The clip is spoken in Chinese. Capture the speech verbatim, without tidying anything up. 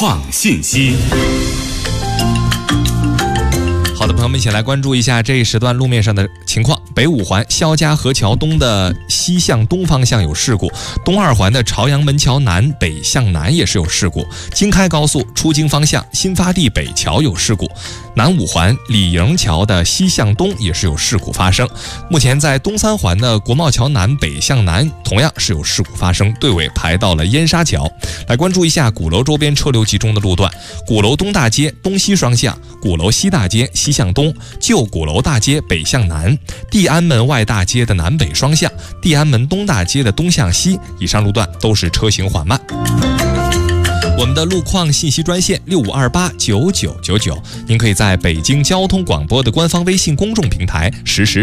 况信息。 好的，朋友们，一起来关注一下这一时段路面上的情况。北五环肖家河桥东的西向东方向有事故，东二环的朝阳门桥南北向南也是有事故，京开高速出京方向新发地北桥有事故，南五环李营桥的西向东也是有事故发生。目前在东三环的国贸桥南北向南同样是有事故发生，队尾排到了燕莎桥。来关注一下鼓楼周边车流集中的路段：鼓楼东大街东西双向，鼓楼西大街西向东，旧鼓楼大街北向南，地安门外大街的南北双向，地安门东大街的东向西，以上路段都是车行缓慢。我们的路况信息专线六五二八九九九九，您可以在北京交通广播的官方微信公众平台实时